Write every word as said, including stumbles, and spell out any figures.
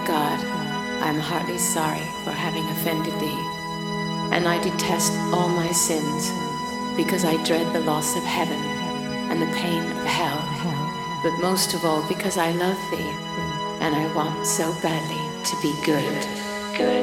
God, I am heartily sorry for having offended thee, and I detest all my sins, because I dread the loss of heaven and the pain of hell, but most of all because I love thee, and I want so badly to be good.